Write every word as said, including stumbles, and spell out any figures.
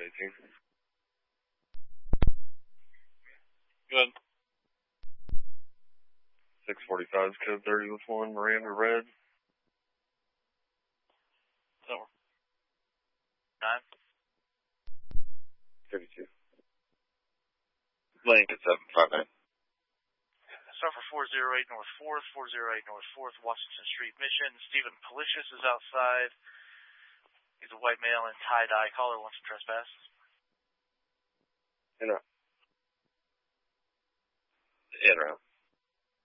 eighteen. Good. six forty-five, code thirty with one, Miranda Red. Over. Nine. thirty-two. Lane at seven five nine. Start for four oh eight North fourth, four oh eight North fourth, Washington Street, Mission. Stephen Policious is outside. He's a white male in tie-dye. Caller wants to trespass. In out. In or out.